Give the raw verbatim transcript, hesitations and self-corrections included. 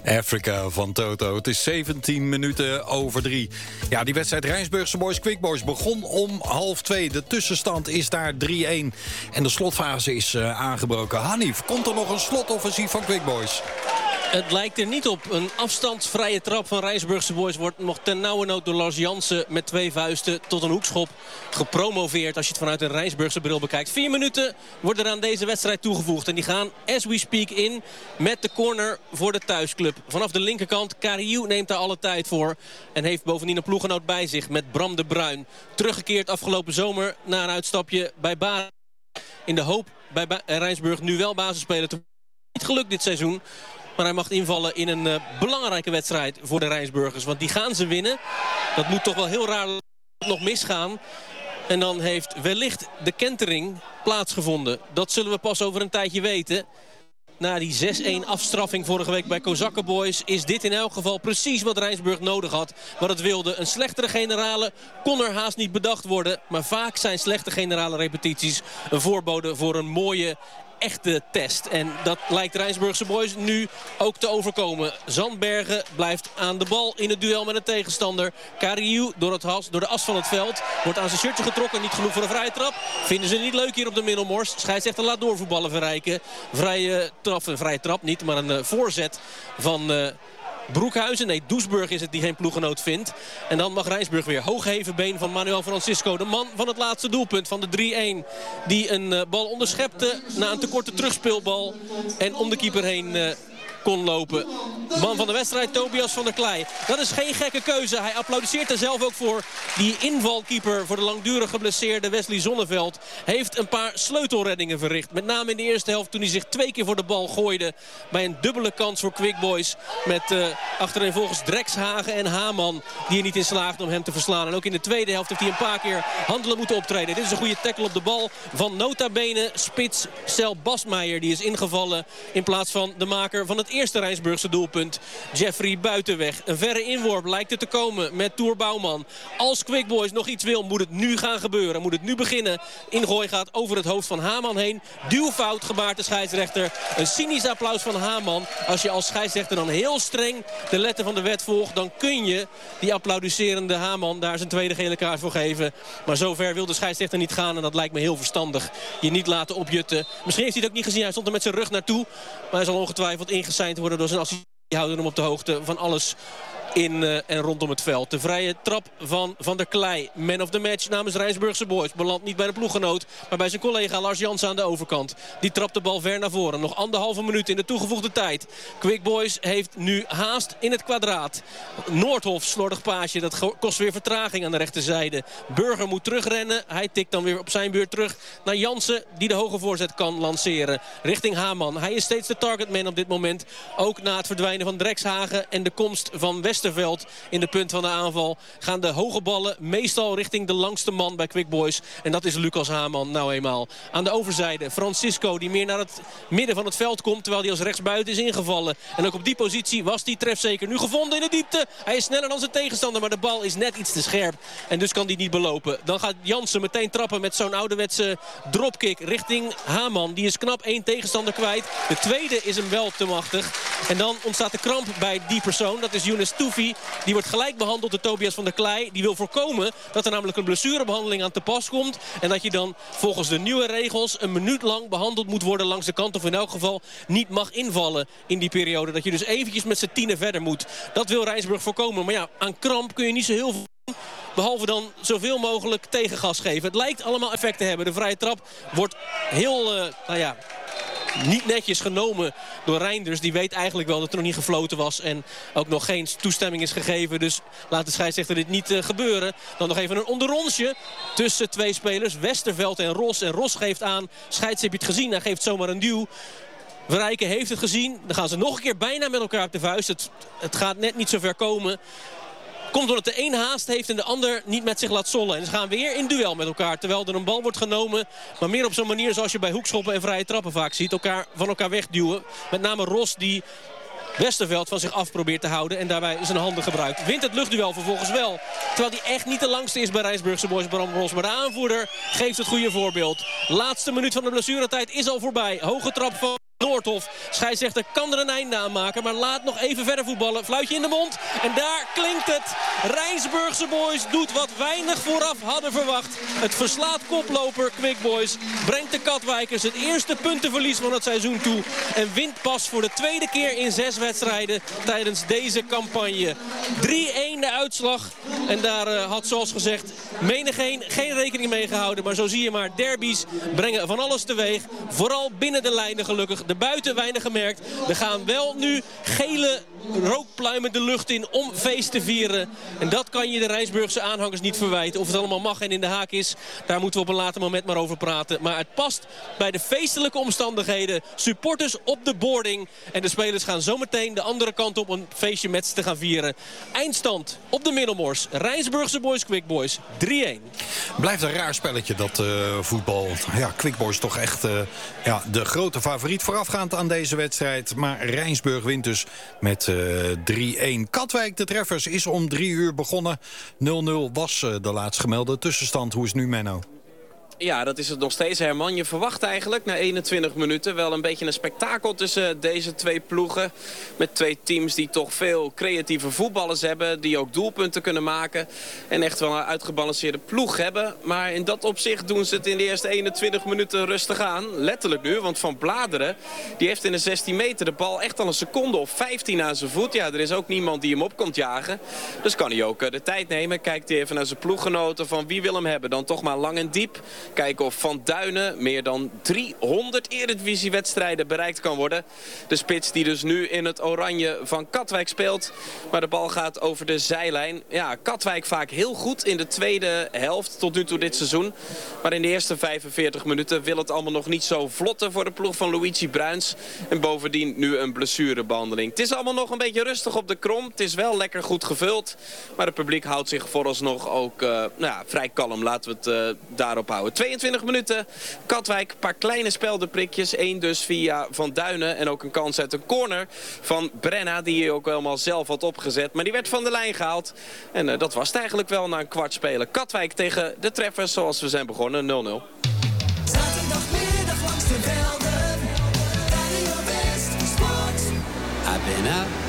Afrika van Toto. Het is zeventien minuten over drie. Ja, die wedstrijd Rijnsburgse Boys Quick Boys begon om half twee. De tussenstand is daar drie-een. En de slotfase is uh, aangebroken. Hanif, komt er nog een slotoffensief van Quick Boys? Het lijkt er niet op. Een afstandsvrije trap van Rijnsburgse Boys wordt nog ten nauwernood door Lars Jansen met twee vuisten tot een hoekschop gepromoveerd. Als je het vanuit een Rijnsburgse bril bekijkt. Vier minuten worden er aan deze wedstrijd toegevoegd. En die gaan as we speak in met de corner voor de thuisclub. Vanaf de linkerkant, Kariou neemt daar alle tijd voor. En heeft bovendien een ploeggenoot bij zich met Bram de Bruin. Teruggekeerd afgelopen zomer na een uitstapje bij Baren. In de hoop bij ba- Rijnsburg nu wel basisspeler te niet gelukt dit seizoen. Maar hij mag invallen in een uh, belangrijke wedstrijd voor de Rijnsburgers. Want die gaan ze winnen. Dat moet toch wel heel raar nog misgaan. En dan heeft wellicht de kentering plaatsgevonden. Dat zullen we pas over een tijdje weten. Na die zes-een afstraffing vorige week bij Kozakkenboys is dit in elk geval precies wat Rijnsburg nodig had. Wat het wilde. Een slechtere generale kon er haast niet bedacht worden. Maar vaak zijn slechte generale repetities een voorbode voor een mooie echte test. En dat lijkt Rijnsburgse Boys nu ook te overkomen. Zandbergen blijft aan de bal in het duel met een tegenstander. Kariou door, het has, door de as van het veld. Wordt aan zijn shirtje getrokken. Niet genoeg voor een vrije trap. Vinden ze niet leuk hier op de Middelmors. Scheidsrechter laat doorvoetballen Verrijken. Vrije trap, een vrije trap niet, maar een uh, voorzet van Uh, Broekhuizen. Nee, Doesburg is het die geen ploeggenoot vindt. En dan mag Rijnsburg weer hooggeheven been van Manuel Francisco. De man van het laatste doelpunt van de drie-een. Die een uh, bal onderschepte na een tekorte terugspeelbal. En om de keeper heen Uh, kon lopen. Man van de wedstrijd, Tobias van der Klei. Dat is geen gekke keuze. Hij applaudisseert er zelf ook voor. Die invalkeeper voor de langdurig geblesseerde Wesley Zonneveld heeft een paar sleutelreddingen verricht. Met name in de eerste helft toen hij zich twee keer voor de bal gooide. Bij een dubbele kans voor Quick Boys. Met uh, achtereenvolgens Drekshagen en Haman die er niet in slaagden om hem te verslaan. En ook in de tweede helft heeft hij een paar keer handelen moeten optreden. Dit is een goede tackle op de bal van nota bene spits Sel Basmeijer. Die is ingevallen in plaats van de maker van het eerste Rijnsburgse doelpunt, Jeffrey Buitenweg. Een verre inworp lijkt er te komen met Toer Bouwman. Als Quick Boys nog iets wil, moet het nu gaan gebeuren. Moet het nu beginnen. Ingooi gaat over het hoofd van Haman heen. Duwfout gebaard de scheidsrechter. Een cynisch applaus van Haman. Als je als scheidsrechter dan heel streng de letter van de wet volgt, dan kun je die applaudisserende Haman daar zijn tweede gele kaart voor geven. Maar zover wil de scheidsrechter niet gaan en dat lijkt me heel verstandig. Je niet laten opjutten. Misschien heeft hij het ook niet gezien. Hij stond er met zijn rug naartoe. Maar hij zal ongetwijfeld ingezeind worden door zijn assistent. Die houden hem op de hoogte van alles in uh, en rondom het veld. De vrije trap van Van der Klei. Man of the match namens Rijnsburgse Boys. Belandt niet bij de ploeggenoot, maar bij zijn collega Lars Jansen aan de overkant. Die trapt de bal ver naar voren. Nog anderhalve minuut in de toegevoegde tijd. Quick Boys heeft nu haast in het kwadraat. Noordhof, slordig paasje. Dat kost weer vertraging aan de rechterzijde. Burger moet terugrennen. Hij tikt dan weer op zijn beurt terug naar Jansen, die de hoge voorzet kan lanceren. Richting Haman. Hij is steeds de targetman op dit moment. Ook na het verdwijnen van Drekshagen en de komst van Westerveld in de punt van de aanval gaan de hoge ballen meestal richting de langste man bij Quick Boys. En dat is Lucas Haman nou eenmaal. Aan de overzijde Francisco die meer naar het midden van het veld komt, terwijl hij als rechtsbuiten is ingevallen. En ook op die positie was die trefzeker. Nu gevonden in de diepte. Hij is sneller dan zijn tegenstander, maar de bal is net iets te scherp. En dus kan die niet belopen. Dan gaat Jansen meteen trappen met zo'n ouderwetse dropkick richting Haman. Die is knap één tegenstander kwijt. De tweede is hem wel te machtig. En dan ontstaat de kramp bij die persoon. Dat is Younes Toufi. Die wordt gelijk behandeld door Tobias van der Klei. Die wil voorkomen dat er namelijk een blessurebehandeling aan te pas komt. En dat je dan volgens de nieuwe regels een minuut lang behandeld moet worden langs de kant. Of in elk geval niet mag invallen in die periode. Dat je dus eventjes met z'n tienen verder moet. Dat wil Rijnsburg voorkomen. Maar ja, aan kramp kun je niet zo heel veel doen. Behalve dan zoveel mogelijk tegengas geven. Het lijkt allemaal effect te hebben. De vrije trap wordt heel, uh, nou ja, niet netjes genomen door Reinders. Die weet eigenlijk wel dat er nog niet gefloten was. En ook nog geen toestemming is gegeven. Dus laat de scheidsrechter dit niet uh, gebeuren. Dan nog even een onderronsje tussen twee spelers. Westerveld en Ros. En Ros geeft aan. Scheids, heb je het gezien? Hij geeft zomaar een duw. Verrijken heeft het gezien. Dan gaan ze nog een keer bijna met elkaar op de vuist. Het, het gaat net niet zo ver komen. Komt doordat de een haast heeft en de ander niet met zich laat zollen. En ze gaan weer in duel met elkaar. Terwijl er een bal wordt genomen. Maar meer op zo'n manier zoals je bij hoekschoppen en vrije trappen vaak ziet. Elkaar van elkaar wegduwen. Met name Ros die Westerveld van zich af probeert te houden. En daarbij zijn handen gebruikt. Wint het luchtduel vervolgens wel. Terwijl hij echt niet de langste is bij Rijnsburgse Boys, Bram Ros. Maar de aanvoerder geeft het goede voorbeeld. Laatste minuut van de blessuretijd is al voorbij. Hoge trap van Noordhof, scheidsrechter kan er een einde aan maken, maar laat nog even verder voetballen. Fluitje in de mond en daar klinkt het. Rijnsburgse Boys doet wat weinig vooraf hadden verwacht. Het verslaat koploper Quick Boys, brengt de Katwijkers het eerste puntenverlies van het seizoen toe en wint pas voor de tweede keer in zes wedstrijden tijdens deze campagne. drie-een de uitslag en daar uh, had zoals gezegd menigeen geen rekening mee gehouden, maar zo zie je maar, derbies brengen van alles teweeg, vooral binnen de lijnen gelukkig. De buiten weinig gemerkt. Er gaan wel nu gele rookpluimen de lucht in om feest te vieren. En dat kan je de Rijnsburgse aanhangers niet verwijten. Of het allemaal mag en in de haak is, daar moeten we op een later moment maar over praten. Maar het past bij de feestelijke omstandigheden. Supporters op de boarding. En de spelers gaan zometeen de andere kant op om een feestje met ze te gaan vieren. Eindstand op de Middelmors. Rijnsburgse Boys, Quick Boys drie-een. Blijft een raar spelletje dat uh, voetbal. Ja, Quick Boys toch echt uh, ja, de grote favoriet voorafgaand aan deze wedstrijd. Maar Rijnsburg wint dus met uh, drie-een. Katwijk, de treffers, is om drie uur begonnen. nul nul was uh, de laatst gemelde tussenstand. Hoe is het nu, Menno? Ja, dat is het nog steeds, Herman. Je verwacht eigenlijk na eenentwintig minuten wel een beetje een spektakel tussen deze twee ploegen. Met twee teams die toch veel creatieve voetballers hebben. Die ook doelpunten kunnen maken. En echt wel een uitgebalanceerde ploeg hebben. Maar in dat opzicht doen ze het in de eerste eenentwintig minuten rustig aan. Letterlijk nu, want Van Bladeren die heeft in de zestien meter de bal echt al een seconde of vijftien aan zijn voet. Ja, er is ook niemand die hem op komt jagen. Dus kan hij ook de tijd nemen. Kijkt hij even naar zijn ploeggenoten van wie wil hem hebben. Dan toch maar lang en diep. Kijken of Van Duinen meer dan driehonderd Eredivisiewedstrijden bereikt kan worden. De spits die dus nu in het oranje van Katwijk speelt. Maar de bal gaat over de zijlijn. Ja, Katwijk vaak heel goed in de tweede helft tot nu toe dit seizoen. Maar in de eerste vijfenveertig minuten wil het allemaal nog niet zo vlotten voor de ploeg van Luigi Bruins. En bovendien nu een blessurebehandeling. Het is allemaal nog een beetje rustig op de krom. Het is wel lekker goed gevuld. Maar het publiek houdt zich vooralsnog ook uh, nou ja, vrij kalm. Laten we het uh, daarop houden. tweeëntwintig minuten. Katwijk, een paar kleine speldenprikjes. Eén dus via Van Duinen. En ook een kans uit een corner van Brenna. Die hij ook helemaal zelf had opgezet. Maar die werd van de lijn gehaald. En uh, dat was het eigenlijk wel na een kwart spelen. Katwijk tegen de treffers zoals we zijn begonnen. nul nul. Zaterdagmiddag langs de velden. Radio West Sport. I've been out